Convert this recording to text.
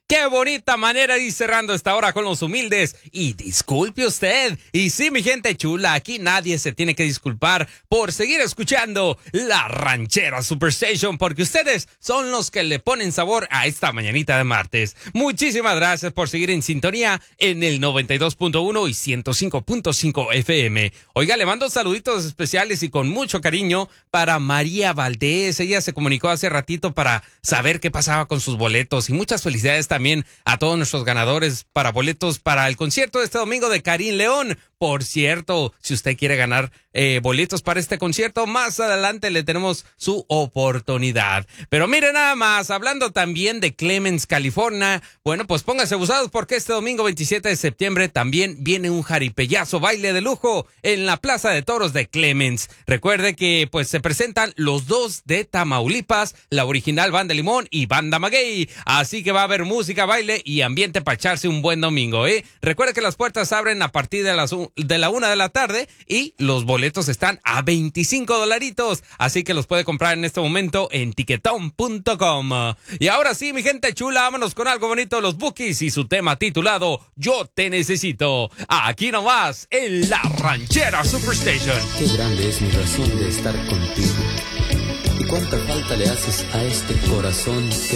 Qué bonita manera de ir cerrando esta hora con los humildes. Y disculpe usted. Y sí, mi gente chula, aquí nadie se tiene que disculpar por seguir escuchando La Ranchera Superstation, porque ustedes son los que le ponen sabor a esta mañanita de martes. Muchísimas gracias por seguir en sintonía en el 92.1 y 105.5 FM. Oiga, le mando saluditos especiales y con mucho cariño para María Valdés. Ella se comunicó hace ratito para saber qué pasaba con sus boletos, y muchas felicidades también a todos nuestros ganadores para boletos para el concierto de este domingo de Karim León. Por cierto, si usted quiere ganar boletos para este concierto, más adelante le tenemos su oportunidad. Pero mire nada más, hablando también de Clements, California, bueno, pues póngase abusados porque este domingo 27 de septiembre también viene un jaripellazo baile de lujo en la Plaza de Toros de Clements. Recuerde que pues se presentan los dos de Tamaulipas, la original Banda Limón y Banda Maguey. Así que va a haber música, baile y ambiente para echarse un buen domingo, ¿eh? Recuerde que las puertas abren a partir de la 1 de la tarde y los boletos están a $25. Así que los puede comprar en este momento en tiquetón.com. Y ahora sí, mi gente chula, vámonos con algo bonito de los Bukis y su tema titulado Yo Te Necesito. Aquí nomás en La Ranchera Superstation. Qué grande es mi razón de estar contigo. Y cuánta falta le haces a este corazón que